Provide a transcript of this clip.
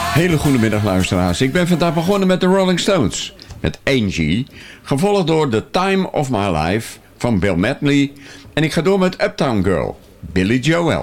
Hele goede middag luisteraars. Ik ben vandaag begonnen met de Rolling Stones. Met Angie. Gevolgd door The Time of My Life van Bill Medley. En ik ga door met Uptown Girl. Billy Joel.